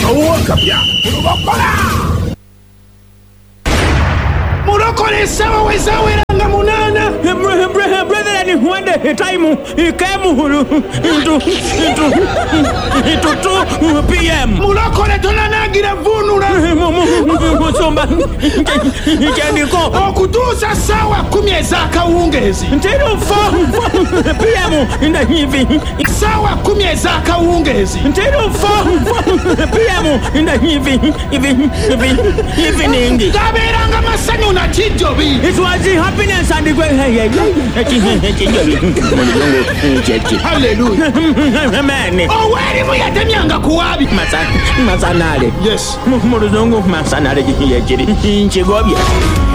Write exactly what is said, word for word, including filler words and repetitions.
Wakapya. Mulokole sawa wezawe nga munana. Brother ni huende time ikemu into into into two p m Mulokole tonanagira vunula. Musomba cyandiko okutuusa sawa kumi ez'akawungeezi. Ntero four p m inda hivi sawa kumi ez'akawungeezi. Ntero four p m inda hivi hivi hivi evening. Gaberanga masanyu na chijobi. It was the happiness and the great hallelujah. Amen. Oh, where are you temyanga kuwabi? Masan masanale. Yes. Muluzungu masanale yekiri. Nchigobye.